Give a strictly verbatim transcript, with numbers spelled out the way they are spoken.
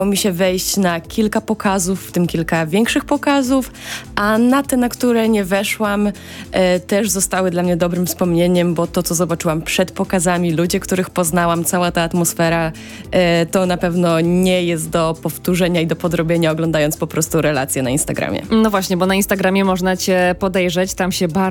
mi się wejść na kilka pokazów, w tym kilka większych pokazów, a na te, na które nie weszłam, e, też zostały dla mnie dobrym wspomnieniem, bo to, co zobaczyłam przed pokazami, ludzie, których poznałam, cała ta atmosfera, e, to na pewno nie jest do powtórzenia i do podrobienia, oglądając po prostu relacje na Instagramie. No właśnie, bo na Instagramie można cię podejrzeć, tam się bardzo